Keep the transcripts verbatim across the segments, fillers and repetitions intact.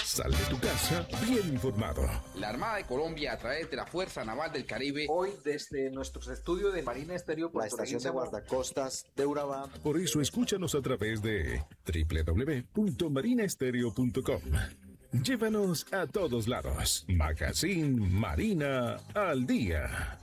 Sal de tu casa bien informado. La Armada de Colombia, a través de la Fuerza Naval del Caribe, hoy desde nuestros estudios de Marina Estéreo, la estación de guardacostas de Urabá. Por eso escúchanos a través de doble u doble u doble u punto marina estéreo punto com. Llévanos a todos lados. Magazine Marina al día.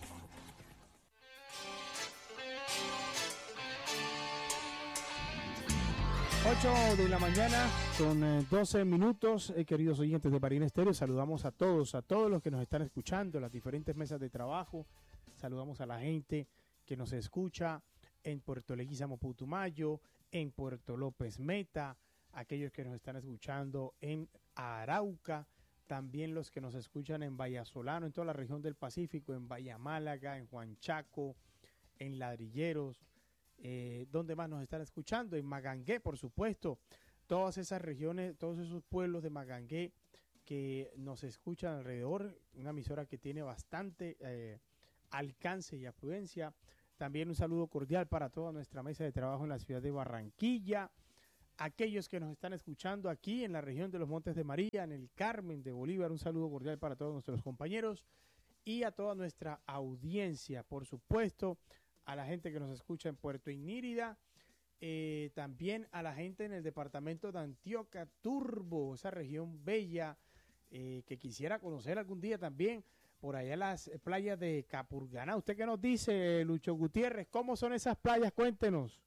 ocho de la mañana con eh, doce minutos, eh, queridos oyentes de Marina Estéreo, saludamos a todos, a todos los que nos están escuchando, las diferentes mesas de trabajo, saludamos a la gente que nos escucha en Puerto Leguízamo, Putumayo, en Puerto López Meta, aquellos que nos están escuchando en Arauca, también los que nos escuchan en Vallasolano, en toda la región del Pacífico, en Bahía Málaga, en Huanchaco, en Ladrilleros. Eh, ¿Dónde más nos están escuchando? En Magangué, por supuesto. Todas esas regiones, todos esos pueblos de Magangué que nos escuchan alrededor. Una emisora que tiene bastante eh, alcance y afluencia. También un saludo cordial para toda nuestra mesa de trabajo en la ciudad de Barranquilla. Aquellos que nos están escuchando aquí en la región de los Montes de María, en el Carmen de Bolívar. Un saludo cordial para todos nuestros compañeros y a toda nuestra audiencia, por supuesto. A la gente que nos escucha en Puerto Inírida, eh, también a la gente en el departamento de Antioquia, Turbo, esa región bella eh, que quisiera conocer algún día también, por allá en las playas de Capurganá. ¿Usted qué nos dice, Lucho Gutiérrez? ¿Cómo son esas playas? Cuéntenos.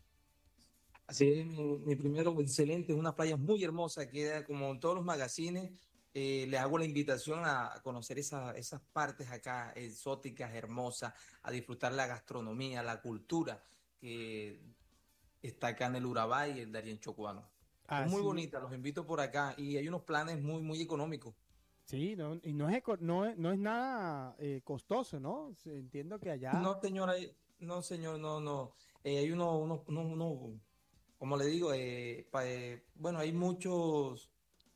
Así es, mi, mi primero, excelente, una playa muy hermosa, queda como en todos los magazines. Eh, les hago la invitación a, a conocer esa, esas partes acá exóticas, hermosas, a disfrutar la gastronomía, la cultura que está acá en el Urabá y el Darién Chocuano. Ah, es muy sí. bonita, los invito por acá y hay unos planes muy, muy económicos. Sí, no, y no es, eco- no es, no es nada eh, costoso, ¿no? Entiendo que allá... No, señora, no, señor, no, no. Eh, hay uno, uno, uno, uno, como le digo, eh, pa- eh, bueno, hay muchos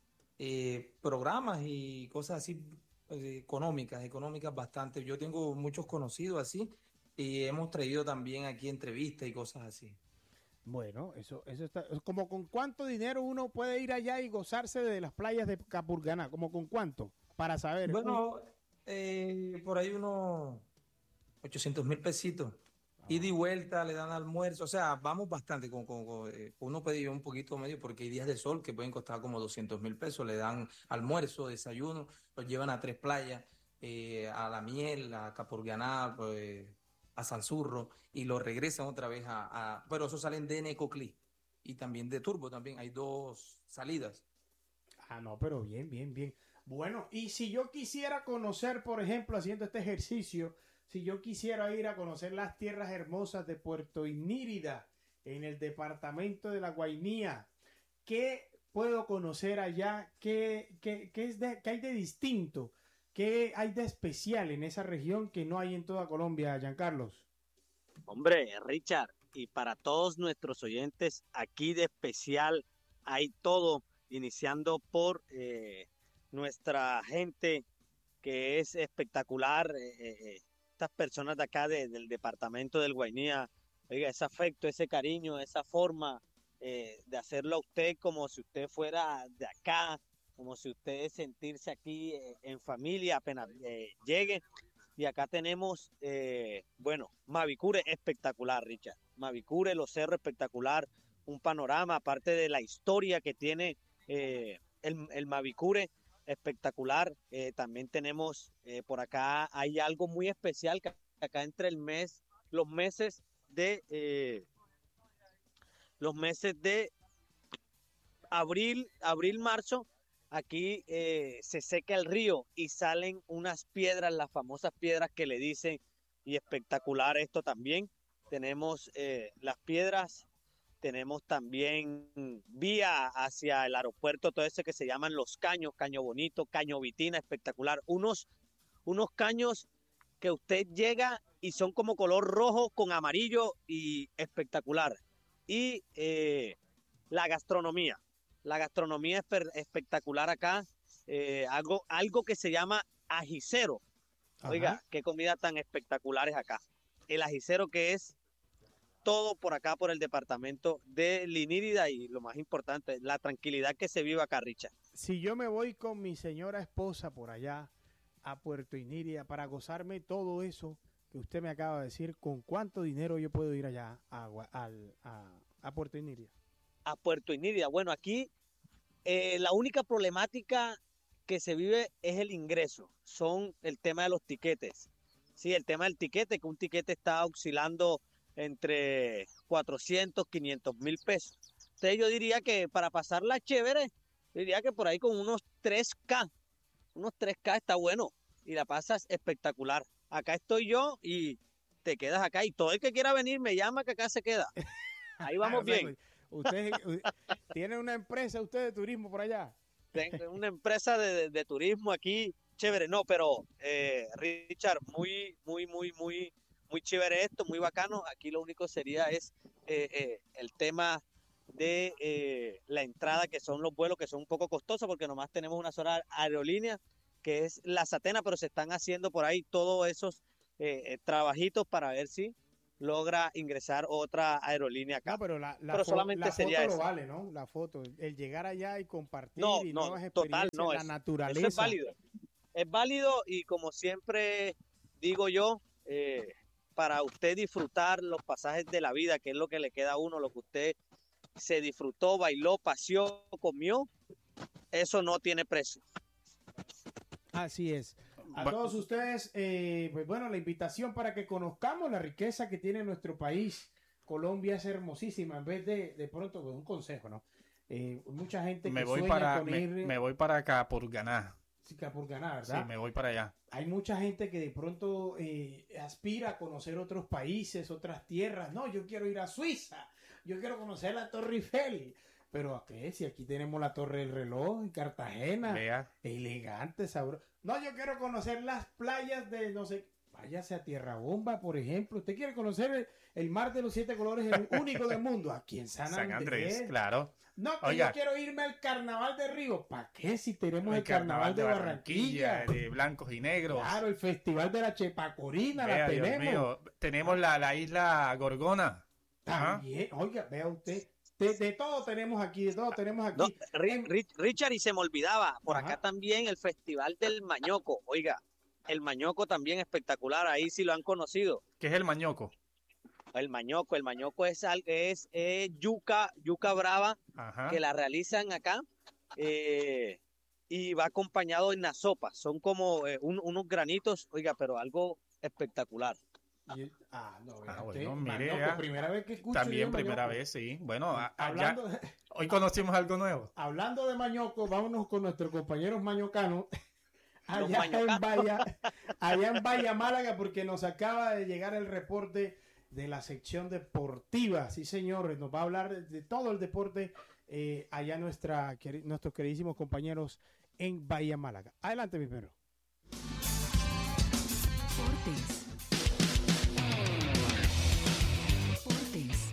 eh, programas y cosas así eh, económicas, económicas bastante. Yo tengo muchos conocidos así y hemos traído también aquí entrevistas y cosas así. Bueno, eso, eso está... es como con cuánto dinero uno puede ir allá y gozarse de las playas de Capurganá, como con cuánto, para saber. Un- Bueno, eh, por ahí unos ochocientos mil pesitos. Ida y Ah, vuelta, le dan almuerzo, o sea, vamos bastante, con, con- con, eh, uno pediría un poquito medio porque hay días de sol que pueden costar como doscientos mil pesos, le dan almuerzo, desayuno, los llevan a tres playas, eh, a La Miel, a Capurganá, pues, a Sanzurro, y los regresan otra vez a, a- pero eso salen de Necoclí y también de Turbo, también hay dos salidas. ah, no, pero bien, bien, bien. Bueno, y si yo quisiera conocer, por ejemplo, haciendo este ejercicio, si yo quisiera ir a conocer las tierras hermosas de Puerto Inírida, en el departamento de La Guainía, ¿qué puedo conocer allá? ¿Qué, qué, qué es de, qué hay de distinto? ¿Qué hay de especial en esa región que no hay en toda Colombia, Giancarlos? Hombre, Richard, y para todos nuestros oyentes, aquí de especial hay todo, iniciando por eh, nuestra gente que es espectacular, eh, eh, estas personas de acá de- del departamento del Guainía, oiga, ese afecto, ese cariño, esa forma eh, de hacerlo a usted como si usted fuera de acá, como si usted sentirse aquí eh, en familia apenas eh, llegue. Y acá tenemos, eh, bueno, Mavicure espectacular, Richard. Mavicure, los cerros espectacular, un panorama, aparte de la historia que tiene eh, el, el Mavicure espectacular. Eh, también tenemos eh, por acá, hay algo muy especial que acá entre el mes, los meses de, eh, los meses de abril, abril, marzo, aquí eh, se seca el río y salen unas piedras, las famosas piedras que le dicen, y espectacular esto también. Tenemos eh, las piedras, tenemos también vía hacia el aeropuerto, todo ese que se llaman los caños, Caño Bonito, Caño Vitina, espectacular. Unos, unos caños que usted llega y son como color rojo con amarillo y espectacular. Y eh, la gastronomía. La gastronomía es espectacular acá. Eh, algo, algo que se llama ajicero. Ajá. Oiga, qué comida tan espectacular es acá. El ajicero que es todo por acá, por el departamento de Linírida y lo más importante, la tranquilidad que se vive acá, Richard. Si yo me voy con mi señora esposa por allá a Puerto Inírida para gozarme todo eso que usted me acaba de decir, ¿con cuánto dinero yo puedo ir allá a, a, a, a Puerto Inírida? A Puerto Inírida. Bueno, aquí eh, la única problemática que se vive es el ingreso, son el tema de los tiquetes. Sí, el tema del tiquete, que un tiquete está oscilando entre cuatrocientos, quinientos mil pesos. Entonces yo diría que para pasarla chévere, diría que por ahí con unos tres K, unos tres K está bueno y la pasas espectacular. Acá estoy yo y te quedas acá y todo el que quiera venir me llama que acá se queda. Ahí vamos O sea, bien. Usted tiene una empresa usted de turismo por allá. Tengo una empresa de, de, de turismo aquí, chévere, no, pero eh, Richard, muy, muy, muy, muy, muy chévere esto, muy bacano. Aquí lo único sería es eh, eh, el tema de eh, la entrada, que son los vuelos que son un poco costosos, porque nomás tenemos una sola aerolínea, que es la Satena, pero se están haciendo por ahí todos esos eh, trabajitos para ver si logra ingresar otra aerolínea acá. No, pero la, la, pero fo solamente la sería foto eso. lo vale, ¿no? La foto, el llegar allá y compartir No, y no, nuevas experiencias, total, no, la es, naturaleza. eso es válido. Es válido y como siempre digo yo, eh, para usted disfrutar los pasajes de la vida, que es lo que le queda a uno, lo que usted se disfrutó, bailó, paseó, comió, eso no tiene precio. Así es. A todos ustedes, eh, pues bueno, la invitación para que conozcamos la riqueza que tiene nuestro país. Colombia es hermosísima. En vez de, de pronto, pues un consejo, ¿no? Eh, mucha gente me que voy sueña para con me, ir... me voy para acá por ganar. Sí, por ganar, ¿verdad? Sí, me voy para allá. Hay mucha gente que de pronto eh, aspira a conocer otros países, otras tierras. No, yo quiero ir a Suiza. Yo quiero conocer la Torre Eiffel. Pero ¿a qué? Si aquí tenemos la Torre del Reloj en Cartagena. Vea. Elegante, sabroso. No, yo quiero conocer las playas de no sé. Váyase a Tierra Bomba, por ejemplo. ¿Usted quiere conocer el, el mar de los siete colores, el único del mundo? Aquí en San Andrés. San Andrés, claro. No, que Oiga, yo quiero irme al Carnaval de Río. ¿Para qué? Si tenemos el, el Carnaval, carnaval de de Barranquilla. Barranquilla, de blancos y negros. Claro, el Festival de la Chepacorina, Vea, la Dios tenemos. mío, tenemos la, la isla Gorgona. También, oiga, vea usted. De, de todo tenemos aquí, de todo tenemos aquí. No, Rich, Richard, y se me olvidaba, por Ajá. acá también el Festival del Mañoco. Oiga, el Mañoco también espectacular, ahí sí lo han conocido. ¿Qué es el mañoco? El Mañoco, el Mañoco es, es eh, yuca, yuca brava, Ajá. que la realizan acá eh, y va acompañado en la sopa. Son como eh, un, unos granitos, oiga, pero algo espectacular. Y, ah, no, vea Ah, usted, bueno, mire, Mañoco, ya. primera vez que escucho. También yo primera Mañoco. vez, sí. Bueno, a- a- Hablando, ya- hoy conocimos algo nuevo. hablando de Mañoco, vámonos con nuestros compañeros mañocanos. Los Allá en, mañocanos. Bahía, allá en Bahía Málaga, porque nos acaba de llegar el reporte de la sección deportiva. Sí, señores, nos va a hablar de, de todo el deporte eh, allá nuestra, queri- nuestros queridísimos compañeros en Bahía Málaga. Adelante, mi perro. Deportes. Deportes.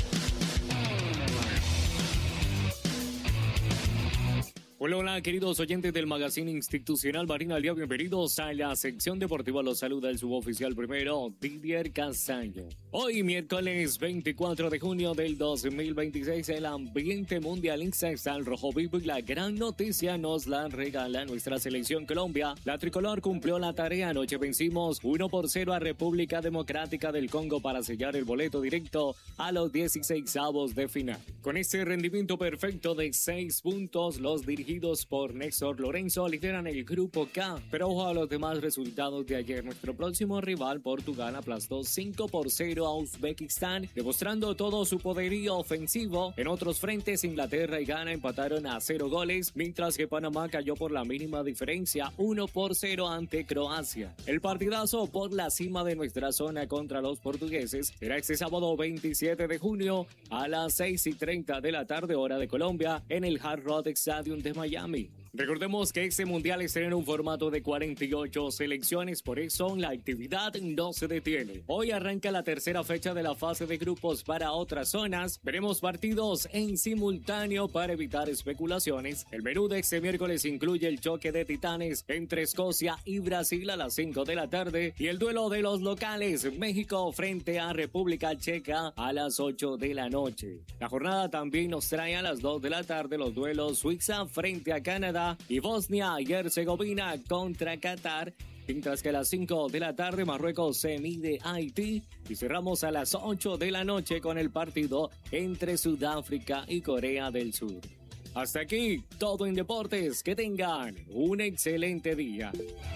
Hola, hola, queridos oyentes del Magazine Institucional Marina al Día, bienvenidos a la sección deportiva. Los saluda el suboficial primero, Didier Castaño. Hoy, miércoles veinticuatro de junio del dos mil veintiséis, el ambiente mundialista está al rojo vivo y la gran noticia nos la regala nuestra selección Colombia. La tricolor cumplió la tarea. Anoche vencimos uno por cero a República Democrática del Congo para sellar el boleto directo a los dieciseisavos de final. Con este rendimiento perfecto de seis puntos, los dirigidos por Néstor Lorenzo lideran el grupo K, pero ojo a los demás resultados de ayer. Nuestro próximo rival, Portugal, aplastó cinco por cero a Uzbekistán, demostrando todo su poderío ofensivo. En otros frentes, Inglaterra y Ghana empataron a cero goles, mientras que Panamá cayó por la mínima diferencia, uno por cero ante Croacia. El partidazo por la cima de nuestra zona contra los portugueses será este sábado veintisiete de junio a las seis y treinta de la tarde, hora de Colombia, en el Hard Rock Stadium de Miami. Recordemos que este mundial estará en un formato de cuarenta y ocho selecciones, por eso la actividad no se detiene. Hoy arranca la tercera fecha de la fase de grupos para otras zonas. Veremos partidos en simultáneo para evitar especulaciones. El menú de este miércoles incluye el choque de titanes entre Escocia y Brasil a las cinco de la tarde y el duelo de los locales México frente a República Checa a las ocho de la noche. La jornada también nos trae a las dos de la tarde los duelos Suiza frente a Canadá y Bosnia y Herzegovina contra Qatar, mientras que a las cinco de la tarde Marruecos se mide a Haití y cerramos a las ocho de la noche con el partido entre Sudáfrica y Corea del Sur. Hasta aquí, todo en deportes. Que tengan un excelente día.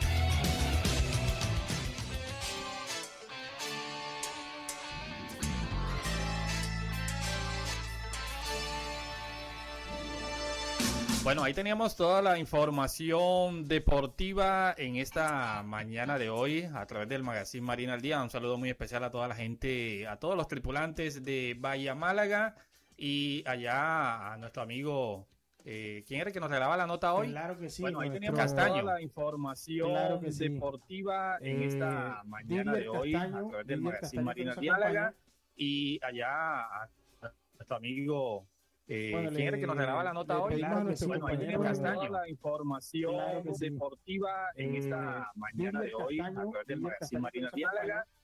Bueno, ahí teníamos toda la información deportiva en esta mañana de hoy a través del Magazine Marina al Día. Un saludo muy especial a toda la gente, a todos los tripulantes de Bahía Málaga y allá a nuestro amigo, eh, ¿quién era el que nos regalaba la nota hoy? Claro que sí. Bueno, ahí nuestro... teníamos Castaño. Toda la información claro que sí. deportiva en eh, esta mañana Didier de hoy Castaño, a través del Didier Magazine Castaño Marina al nos Día acompaña. y allá a nuestro amigo... Eh, Bueno, ¿Quién era el que nos regalaba la nota hoy? Claro que sí, Bueno, ahí compañero. teníamos Castaño. Toda la información Claro que sí. deportiva en Eh, esta mañana Didier de hoy Castaño, a través del Didier Magazine Castaño Marina nos Diálaga acompaña.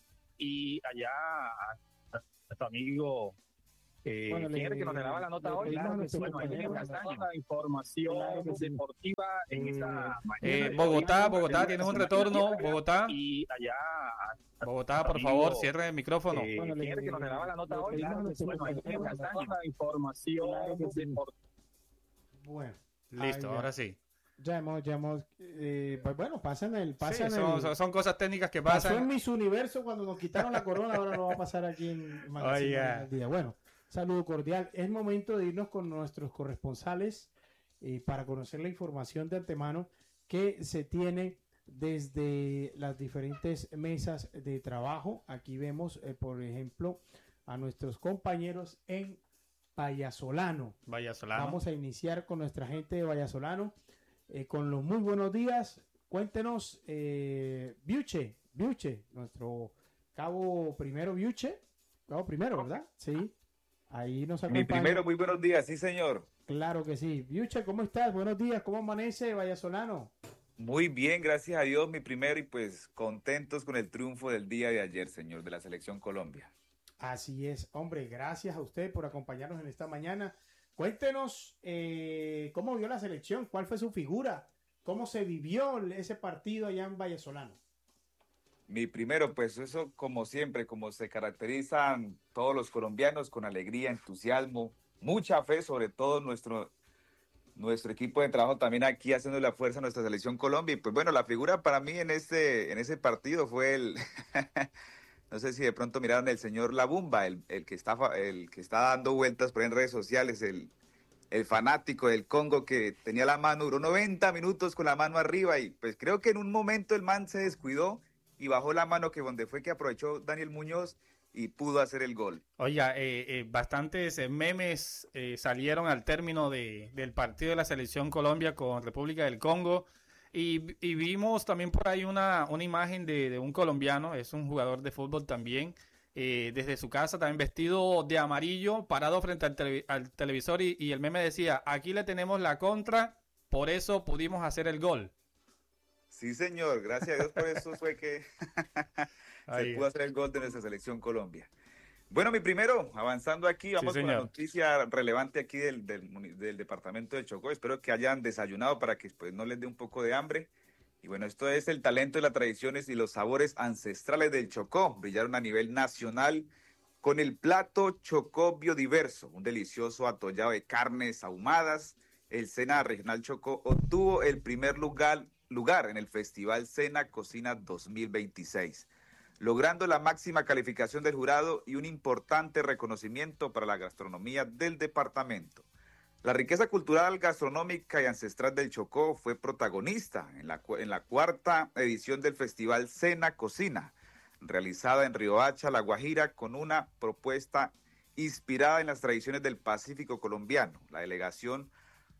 y allá a, a nuestro amigo eh, Bueno, ¿quién le- era el que nos regalaba la nota le hoy? pedimos a nuestro Bueno, ahí teníamos compañero. Castaño. Toda la información Claro que sí. deportiva en Eh, esta mañana eh, de Bogotá, hoy, Bogotá, a través del tienes un Magazine retorno, Marina Diálaga Bogotá. y allá a Bogotá, por amigo, favor, cierre el micrófono. Eh, Bueno, ¿Quién le- era el que nos regalaba la nota le hoy? pedimos a nuestro Bueno, ahí compañero. teníamos Castaño. Toda la información Claro que sí. deportiva. Bueno, Listo, ahí ya. ahora sí. Ya hemos, ya hemos, eh, pues bueno, pasan el, Sí, pasan son, el, son- son cosas técnicas que pasó en pasan. Miss Universo cuando nos quitaron la corona, ahora no va a pasar aquí en Magazine Oiga. Marina al Día. Bueno, saludo cordial. Es momento de irnos con nuestros corresponsales eh, para conocer la información de antemano que se tiene desde las diferentes mesas de trabajo. Aquí vemos, eh, por ejemplo, a nuestros compañeros en Vallasolano. Vallasolano. Vamos a iniciar con nuestra gente de Vallasolano, eh, con los muy buenos días. Cuéntenos, eh, Biuche, Biuche, nuestro cabo primero Biuche, cabo primero, ¿verdad? Sí, ahí nos acompaña. Mi primero, muy buenos días, sí señor. Claro que sí. Biuche, ¿cómo estás? Buenos días, ¿cómo amanece Vallasolano? Muy bien, gracias a Dios, mi primero y pues contentos con el triunfo del día de ayer, señor, de la Selección Colombia. Así es, hombre, gracias a usted por acompañarnos en esta mañana. Cuéntenos eh, cómo vio la selección, cuál fue su figura, cómo se vivió ese partido allá en Vallasolano. Mi primero, pues eso como siempre, como se caracterizan todos los colombianos, con alegría, entusiasmo, mucha fe, sobre todo nuestro, nuestro equipo de trabajo también aquí haciendo la fuerza a nuestra Selección Colombia. Y pues bueno, la figura para mí en, este, en ese partido fue el... No sé si de pronto miraron el señor Labumba, el, el, que, está, el que está dando vueltas por ahí en redes sociales, el, el fanático del Congo que tenía la mano, duró noventa minutos con la mano arriba y pues creo que en un momento el man se descuidó y bajó la mano, que donde fue que aprovechó Daniel Muñoz y pudo hacer el gol. Oiga, eh, eh, bastantes eh, memes eh, salieron al término de, del partido de la Selección Colombia con República del Congo. Y, y vimos también por ahí una, una imagen de, de un colombiano, es un jugador de fútbol también, eh, desde su casa, también vestido de amarillo, parado frente al, tele, al televisor y, y el meme decía, aquí le tenemos la contra, por eso pudimos hacer el gol. Sí, señor, gracias a Dios por eso fue que se pudo hacer el gol de nuestra Selección Colombia. Bueno, mi primero, avanzando aquí, vamos Sí, con la señor. noticia relevante aquí del, del, del departamento de Chocó. Espero que hayan desayunado para que pues, no les dé un poco de hambre. Y bueno, esto es el talento y las tradiciones y los sabores ancestrales del Chocó. Brillaron a nivel nacional con el plato Chocó Biodiverso, un delicioso atollado de carnes ahumadas. El Sena Regional Chocó obtuvo el primer lugar, lugar en el Festival Sena Cocina dos mil veintiséis. Logrando la máxima calificación del jurado y un importante reconocimiento para la gastronomía del departamento. La riqueza cultural, gastronómica y ancestral del Chocó fue protagonista en la, en la cuarta edición del Festival Sena Cocina, realizada en Riohacha, La Guajira, con una propuesta inspirada en las tradiciones del Pacífico colombiano. La delegación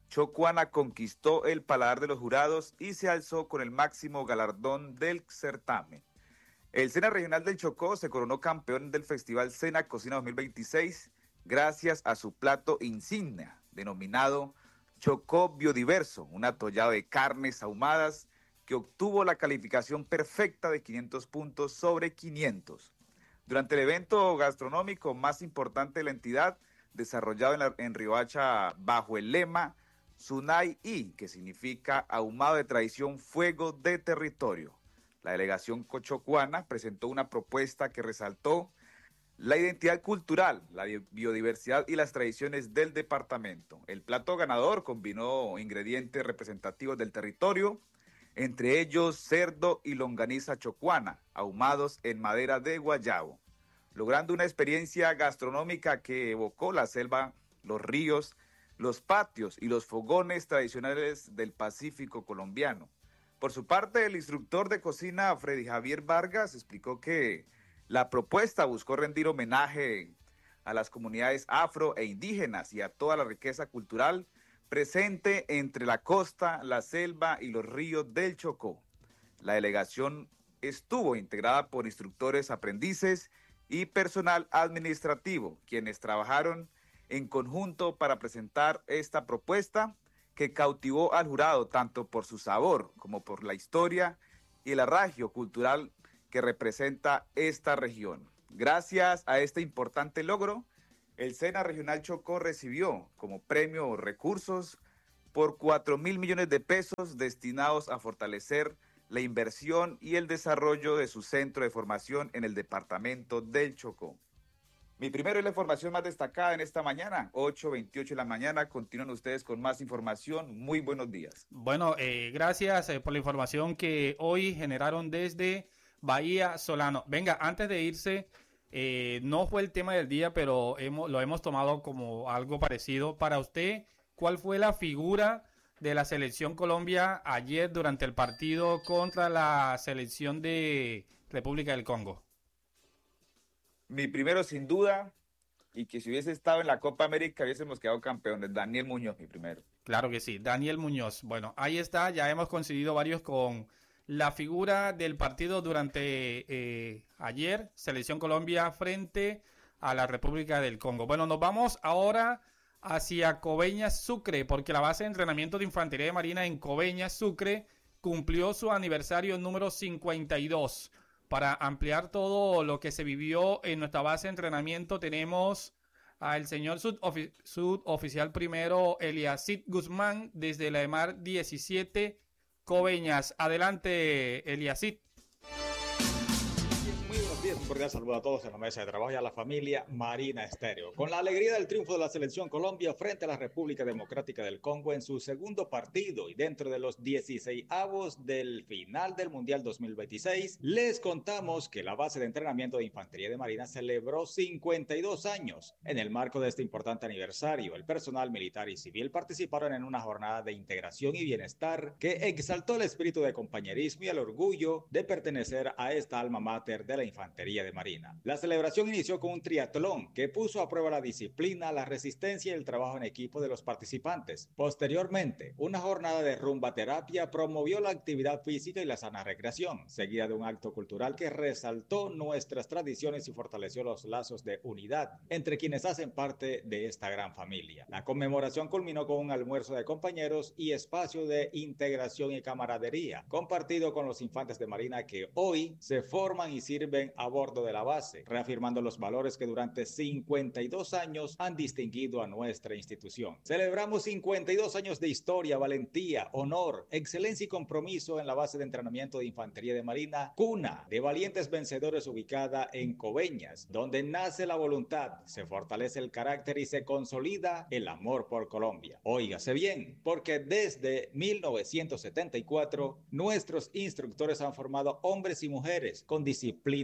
Chocuana conquistó el paladar de los jurados y se alzó con el máximo galardón del certamen. El SENA Regional del Chocó se coronó campeón del Festival SENA Cocina dos mil veintiséis gracias a su plato insignia, denominado Chocó Biodiverso, un atollado de carnes ahumadas que obtuvo la calificación perfecta de quinientos puntos sobre quinientos. Durante el evento gastronómico más importante de la entidad, desarrollado en, la, en Riohacha bajo el lema Sunay I, que significa ahumado de tradición, fuego de territorio. La delegación chocuana presentó una propuesta que resaltó la identidad cultural, la biodiversidad y las tradiciones del departamento. El plato ganador combinó ingredientes representativos del territorio, entre ellos cerdo y longaniza chocuana, ahumados en madera de guayabo, logrando una experiencia gastronómica que evocó la selva, los ríos, los patios y los fogones tradicionales del Pacífico colombiano. Por su parte, el instructor de cocina Freddy Javier Vargas explicó que la propuesta buscó rendir homenaje a las comunidades afro e indígenas y a toda la riqueza cultural presente entre la costa, la selva y los ríos del Chocó. La delegación estuvo integrada por instructores, aprendices y personal administrativo, quienes trabajaron en conjunto para presentar esta propuesta que cautivó al jurado tanto por su sabor como por la historia y el arraigo cultural que representa esta región. Gracias a este importante logro, el SENA Regional Chocó recibió como premio recursos por cuatro mil millones de pesos destinados a fortalecer la inversión y el desarrollo de su centro de formación en el departamento del Chocó. Mi primero es la información más destacada en esta mañana, ocho veintiocho de la mañana. Continúan ustedes con más información. Muy buenos días. Bueno, eh, gracias eh, por la información que hoy generaron desde Bahía Solano. Venga, antes de irse, eh, no fue el tema del día, pero hemos, lo hemos tomado como algo parecido. Para usted, ¿cuál fue la figura de la selección Colombia ayer durante el partido contra la selección de República del Congo? Mi primero, sin duda, y que si hubiese estado en la Copa América hubiésemos quedado campeones, Daniel Muñoz, mi primero. Claro que sí, Daniel Muñoz. Bueno, ahí está, ya hemos coincidido varios con la figura del partido durante eh, ayer, Selección Colombia frente a la República del Congo. Bueno, nos vamos ahora hacia Coveñas, Sucre, porque la base de entrenamiento de Infantería de Marina en Coveñas, Sucre, cumplió su aniversario número cincuenta y dos. Para ampliar todo lo que se vivió en nuestra base de entrenamiento, tenemos al señor subofi- suboficial primero Eliasit Guzmán desde la EMAR diecisiete Coveñas. Adelante, Eliasit. Muy buenos días, un cordial saludo a todos en la mesa de trabajo y a la familia Marina Estéreo. Con la alegría del triunfo de la selección Colombia frente a la República Democrática del Congo en su segundo partido y dentro de los dieciseisavos del final del Mundial dos mil veintiséis, les contamos que la base de entrenamiento de Infantería de Marina celebró cincuenta y dos años. En el marco de este importante aniversario, el personal militar y civil participaron en una jornada de integración y bienestar que exaltó el espíritu de compañerismo y el orgullo de pertenecer a esta alma mater de la Infantería de Marina. La celebración inició con un triatlón que puso a prueba la disciplina, la resistencia y el trabajo en equipo de los participantes. Posteriormente, una jornada de rumba terapia promovió la actividad física y la sana recreación, seguida de un acto cultural que resaltó nuestras tradiciones y fortaleció los lazos de unidad entre quienes hacen parte de esta gran familia. La conmemoración culminó con un almuerzo de compañeros y espacio de integración y camaradería, compartido con los infantes de Marina que hoy se forman y sirven a bordo de la base, reafirmando los valores que durante cincuenta y dos años han distinguido a nuestra institución. Celebramos cincuenta y dos años de historia, valentía, honor, excelencia y compromiso en la base de entrenamiento de Infantería de Marina, cuna de valientes vencedores ubicada en Coveñas, donde nace la voluntad, se fortalece el carácter y se consolida el amor por Colombia. Óigase bien, porque desde mil novecientos setenta y cuatro nuestros instructores han formado hombres y mujeres con disciplina, liderazgo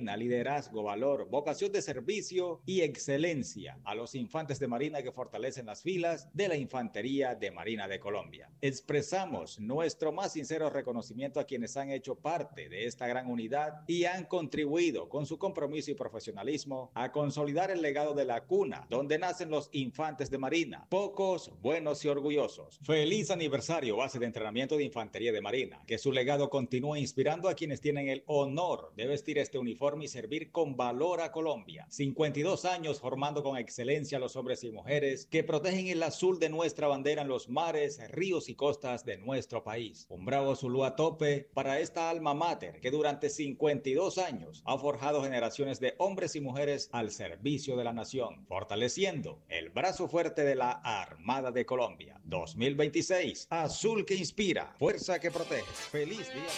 liderazgo, valor, vocación de servicio y excelencia a los infantes de Marina que fortalecen las filas de la Infantería de Marina de Colombia. Expresamos nuestro más sincero reconocimiento a quienes han hecho parte de esta gran unidad y han contribuido con su compromiso y profesionalismo a consolidar el legado de la cuna donde nacen los infantes de Marina, pocos, buenos y orgullosos. Feliz aniversario, base de entrenamiento de Infantería de Marina. Que su legado continúe inspirando a quienes tienen el honor de vestir este uniforme y servir con valor a Colombia. cincuenta y dos años formando con excelencia a los hombres y mujeres que protegen el azul de nuestra bandera en los mares, ríos y costas de nuestro país. Un bravo Zulú a tope para esta alma mater que durante cincuenta y dos años ha forjado generaciones de hombres y mujeres al servicio de la nación, fortaleciendo el brazo fuerte de la Armada de Colombia. dos mil veintiséis, azul que inspira, fuerza que protege. Feliz día.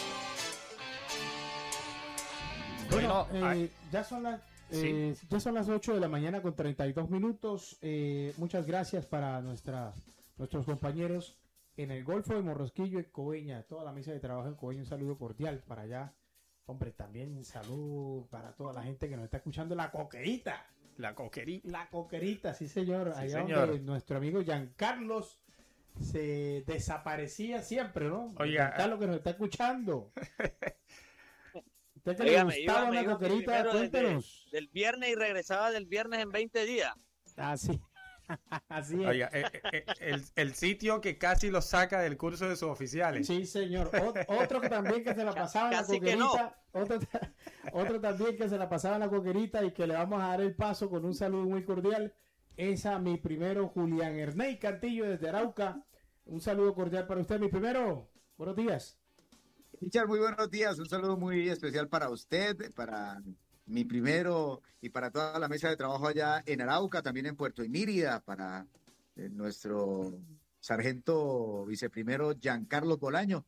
Bueno, eh, ya son las eh, sí. ya son las ocho de la mañana con treinta y dos minutos. Eh, muchas gracias para nuestra, nuestros compañeros en el Golfo de Morrosquillo, en Coveña, toda la mesa de trabajo en Coveña. Un saludo cordial para allá. Hombre, también un saludo para toda la gente que nos está escuchando. La Coquerita. La Coquerita. La Coquerita, sí señor. Sí, allá señor. Donde nuestro amigo Giancarlos se desaparecía siempre, ¿no? Oiga. Giancarlo que nos está escuchando. ¿Usted que Oígame, le gustaba iba- me una iba coquerita? primero desde- Cuéntenos. Del viernes y regresaba del viernes en veinte días. Así, así es. Oiga, eh, eh, el, el sitio que casi lo saca del curso de sus oficiales. Sí, señor. O- otro que también que se la pasaba en la Casi que no. coquerita. Otro, ta- otro también que se la pasaba en la coquerita y que le vamos a dar el paso con un saludo muy cordial. Es a mi primero Julián Erney Cantillo desde Arauca. Un saludo cordial para usted, mi primero. Buenos días. Richard, muy buenos días. Un saludo muy especial para usted, para mi primero y para toda la mesa de trabajo allá en Arauca, también en Puerto Inírida, para eh, nuestro sargento viceprimero Giancarlo Bolaño.